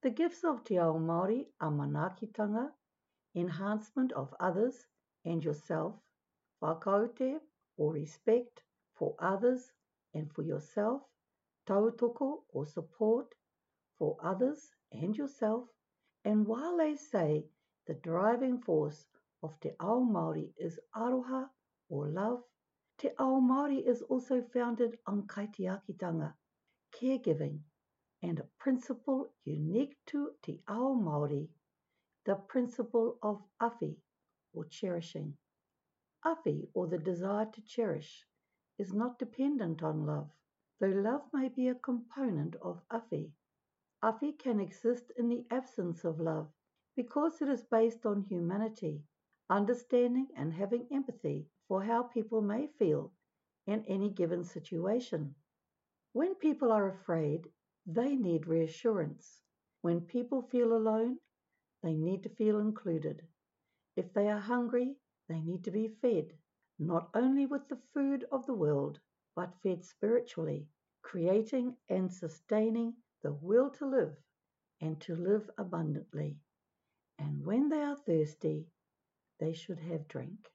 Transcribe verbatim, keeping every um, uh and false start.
The gifts of Te Ao Māori are manaakitanga, enhancement of others and yourself, whakaute or respect for others and for yourself, tautoko or support for others and yourself, and while they say the driving force of Te Ao Māori is aroha or love, Te Ao Māori is also founded on kaitiakitanga, caregiving, and a principle unique to Te Ao Māori, the principle of awhi, or cherishing. Awhi, or the desire to cherish, is not dependent on love, though love may be a component of awhi. Awhi can exist in the absence of love because it is based on humanity, understanding and having empathy for how people may feel in any given situation. When people are afraid, they need reassurance. When people feel alone, they need to feel included. If they are hungry, they need to be fed, not only with the food of the world, but fed spiritually, creating and sustaining the will to live and to live abundantly. And when they are thirsty, they should have drink.